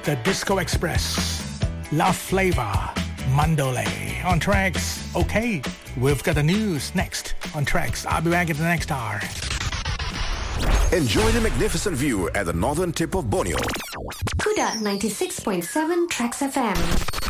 The Disco Express, La Flavor, Mandole. On Tracks, okay, we've got the news next on Tracks. I'll be back in the next hour. Enjoy the magnificent view at the northern tip of Borneo. Kuda 96.7 Tracks FM.